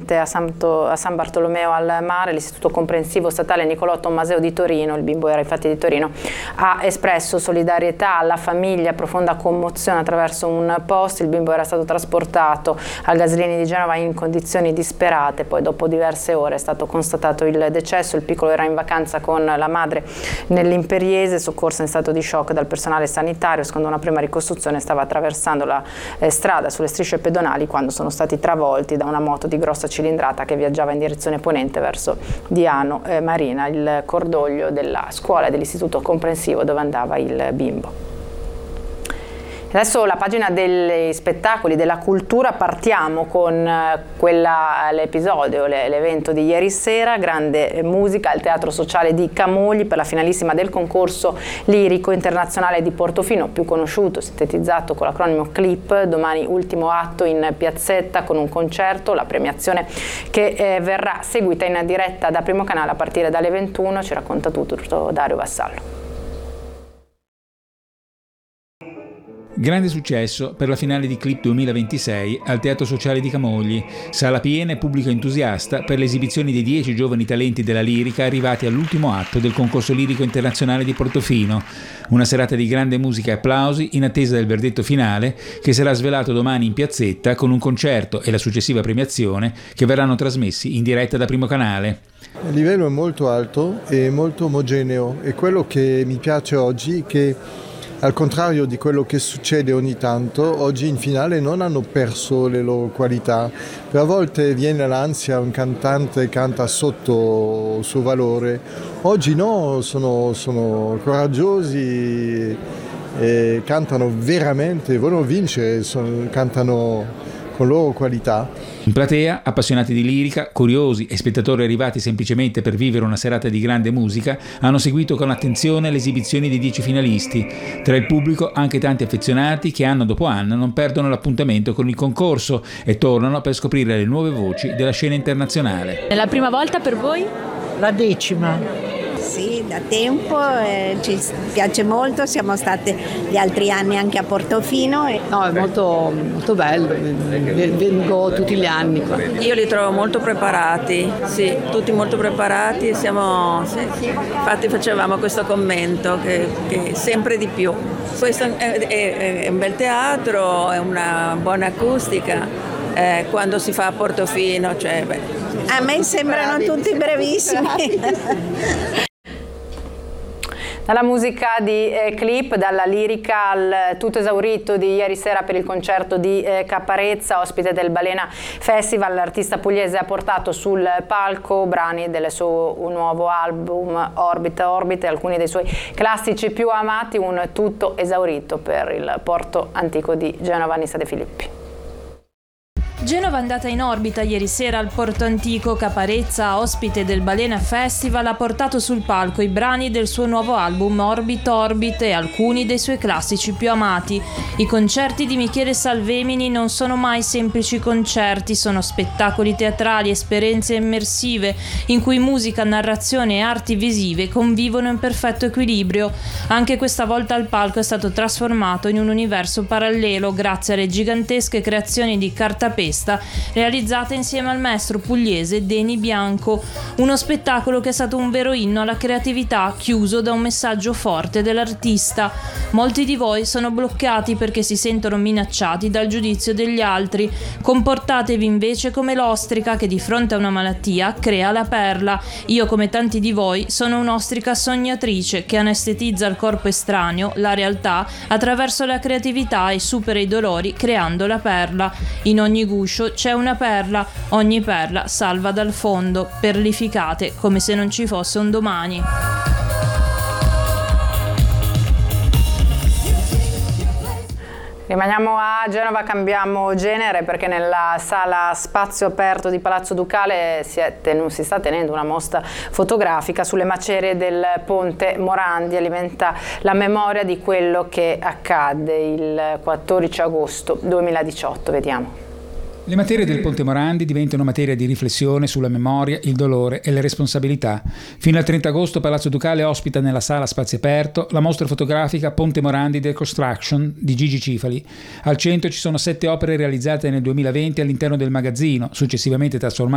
presente a San Bartolomeo al Mare, l'Istituto Comprensivo Statale Nicolò Tommaseo di Torino, il bimbo era infatti di Torino, ha espresso solidarietà alla famiglia, profonda commozione attraverso un post. Il bimbo era stato trasportato al Gaslini di Genova in condizioni disperate, poi dopo diverse ore è stato constatato il decesso. Il piccolo era in vacanza con la madre nell'Imperiese, soccorso in stato di shock dal personale sanitario. Secondo una prima ricostruzione stava attraversando la strada sulle strisce pedonali quando sono stati travolti da una moto di grossa cilindrata che viaggiava in direzione ponente verso Diano Marina, il cordoglio della scuola e dell'istituto comprensivo dove andava il bimbo. Adesso la pagina degli spettacoli, della cultura, partiamo con l'episodio, l'evento di ieri sera, grande musica al Teatro Sociale di Camogli per la finalissima del concorso lirico internazionale di Portofino, più conosciuto, sintetizzato con l'acronimo CLIP. Domani ultimo atto in piazzetta con un concerto, la premiazione che verrà seguita in diretta da Primo Canale a partire dalle 21, ci racconta tutto Dario Vassallo. Grande successo per la finale di Clip 2026 al Teatro Sociale di Camogli, sala piena e pubblico entusiasta per le esibizioni dei 10 giovani talenti della lirica arrivati all'ultimo atto del concorso lirico internazionale di Portofino. Una serata di grande musica e applausi in attesa del verdetto finale che sarà svelato domani in piazzetta con un concerto e la successiva premiazione che verranno trasmessi in diretta da Primo Canale. Il livello è molto alto e molto omogeneo e quello che mi piace oggi è che al contrario di quello che succede ogni tanto, oggi in finale non hanno perso le loro qualità. Per a volte viene l'ansia, un cantante canta sotto il suo valore. Oggi no, sono coraggiosi e cantano veramente, vogliono vincere, cantano con loro qualità. In platea, appassionati di lirica, curiosi e spettatori arrivati semplicemente per vivere una serata di grande musica, hanno seguito con attenzione le esibizioni dei 10 finalisti. Tra il pubblico anche tanti affezionati che anno dopo anno non perdono l'appuntamento con il concorso e tornano per scoprire le nuove voci della scena internazionale. È la prima volta per voi? La 10ª. Sì, da tempo, ci piace molto, siamo state gli altri anni anche a Portofino. No, è molto, molto bello, vengo tutti gli anni qua. Io li trovo molto preparati, sì, tutti molto preparati e siamo, sì. Infatti facevamo questo commento che sempre di più. Questo è un bel teatro, è una buona acustica, quando si fa a Portofino, cioè, a me sembrano tutti bravissimi. Dalla musica di Clip, dalla lirica al tutto esaurito di ieri sera per il concerto di Caparezza, ospite del Balena Festival, l'artista pugliese ha portato sul palco brani del suo nuovo album Orbite e alcuni dei suoi classici più amati, un tutto esaurito per il porto antico di Genova. Nissa De Filippi. Genova è andata in orbita ieri sera al Porto Antico. Caparezza, ospite del Balena Festival, ha portato sul palco i brani del suo nuovo album Orbite e alcuni dei suoi classici più amati. I concerti di Michele Salvemini non sono mai semplici concerti, sono spettacoli teatrali, esperienze immersive in cui musica, narrazione e arti visive convivono in perfetto equilibrio. Anche questa volta il palco è stato trasformato in un universo parallelo grazie alle gigantesche creazioni di cartapesta realizzate insieme al maestro pugliese Deni Bianco, uno spettacolo che è stato un vero inno alla creatività, chiuso da un messaggio forte dell'artista. Molti di voi sono bloccati perché si sentono minacciati dal giudizio degli altri. Comportatevi invece come l'ostrica che di fronte a una malattia crea la perla. Io, come tanti di voi, sono un'ostrica sognatrice che anestetizza il corpo estraneo, la realtà, attraverso la creatività e supera i dolori creando la perla. In ogni guscio c'è una perla, ogni perla salva dal fondo, perlificate come se non ci fosse un domani. Rimaniamo a Genova, cambiamo genere perché nella sala Spazio Aperto di Palazzo Ducale si sta tenendo una mostra fotografica sulle macerie del Ponte Morandi. Alimenta la memoria di quello che accadde il 14 agosto 2018. Vediamo. Le materie del Ponte Morandi diventano materia di riflessione sulla memoria, il dolore e le responsabilità. Fino al 30 agosto Palazzo Ducale ospita nella sala Spazio Aperto la mostra fotografica Ponte Morandi Deconstruction di Gigi Cifali. Al centro ci sono 7 opere realizzate nel 2020 all'interno del magazzino, successivamente trasformato